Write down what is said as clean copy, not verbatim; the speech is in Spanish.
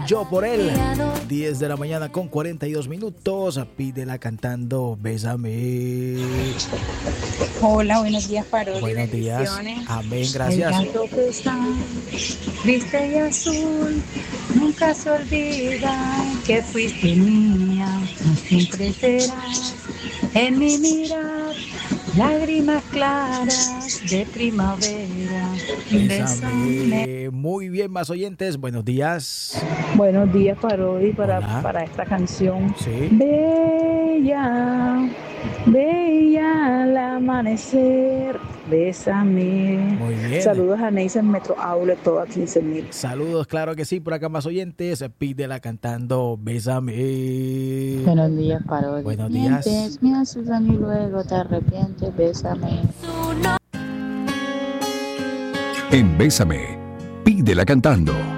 Yo por él. 10 de la mañana con 42 minutos. Pídela cantando Bésame. Hola, buenos días, Parodi. Buenos días. Bendiciones. Amén, gracias. El gato pesa, triste y azul, nunca se olvida que fuiste mía, siempre serás en mi mirar, lágrimas claras de primavera. Bésame. Muy bien, más oyentes. Buenos días. Buenos días, Parodi, Hola. para esta canción. Sí. Bella, bella al amanecer, bésame. Muy bien. Saludos a Neisen Metro Outlet, todo a 15,000. Saludos, claro que sí. Por acá más oyentes. Pídela cantando Bésame. Buenos días, Parodi. Buenos días. Mientes, me asustan y luego te arrepientes, bésame. En Bésame, pídela cantando.